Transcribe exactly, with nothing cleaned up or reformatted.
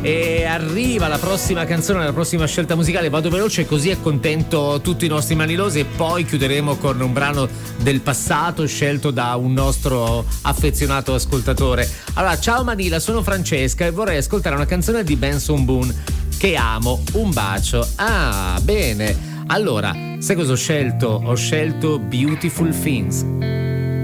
E arriva la prossima canzone, la prossima scelta musicale. Vado veloce così accontento tutti i nostri manilosi e poi chiuderemo con un brano del passato scelto da un nostro affezionato ascoltatore. Allora, ciao Manila, sono Francesca e vorrei ascoltare una canzone di Benson Boone che amo, Un bacio. Ah, bene. Allora, sai cosa ho scelto? Ho scelto Beautiful Things.